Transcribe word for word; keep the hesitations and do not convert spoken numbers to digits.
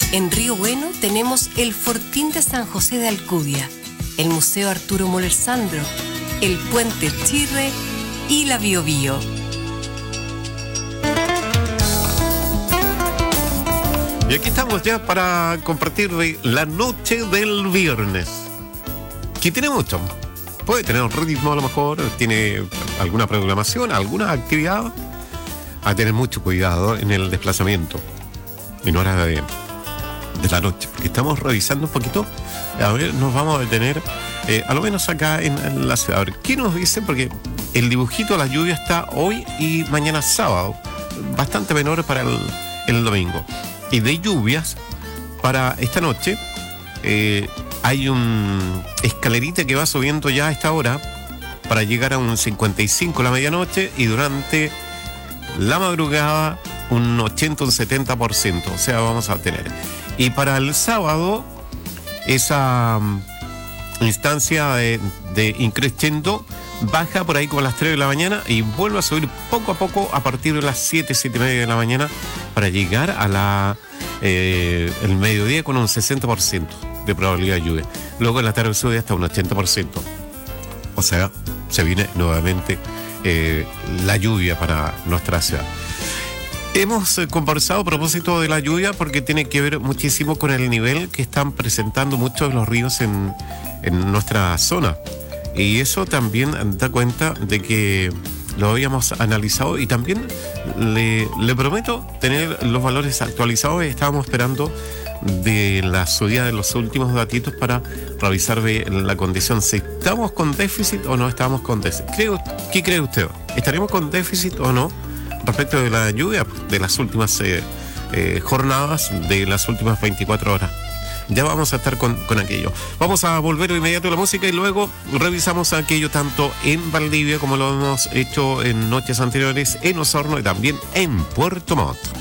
En Río Bueno tenemos el Fortín de San José de Alcudia, el Museo Arturo Moller Sandro, el Puente Chirre y la Biobío. Y aquí estamos ya para compartir la noche del viernes, que tiene mucho. Puede tener un ritmo, a lo mejor tiene alguna programación, alguna actividad. A tener mucho cuidado en el desplazamiento en horas de, de la noche, porque estamos revisando un poquito. A ver, nos vamos a detener eh, a lo menos acá en, en la ciudad. A ver, ¿qué nos dicen? Porque el dibujito de la lluvia está hoy y mañana sábado, bastante menor para el, el domingo. Y de lluvias para esta noche eh, hay un escalerita que va subiendo ya a esta hora para llegar a un cincuenta y cinco la medianoche, y durante la madrugada un ochenta, un setenta por ciento, o sea, vamos a tener. Y para el sábado, esa um, instancia de, de increciendo baja por ahí como a las tres de la mañana y vuelve a subir poco a poco a partir de las siete, siete y media de la mañana para llegar a la eh, el mediodía con un sesenta por ciento de probabilidad de lluvia. Luego en la tarde sube hasta un ochenta por ciento. O sea, se viene nuevamente eh, la lluvia para nuestra ciudad. Hemos eh, conversado a propósito de la lluvia porque tiene que ver muchísimo con el nivel que están presentando muchos de los ríos en, en nuestra zona. Y eso también da cuenta de que lo habíamos analizado, y también le, le prometo tener los valores actualizados. Estábamos esperando de la subida de los últimos datitos para revisar la condición, si estamos con déficit o no estamos con déficit. Creo, ¿qué cree usted? ¿Estaremos con déficit o no respecto de la lluvia de las últimas eh, eh, jornadas, de las últimas veinticuatro horas? Ya vamos a estar con, con aquello. Vamos a volver de inmediato a la música y luego revisamos aquello tanto en Valdivia como lo hemos hecho en noches anteriores, en Osorno y también en Puerto Montt.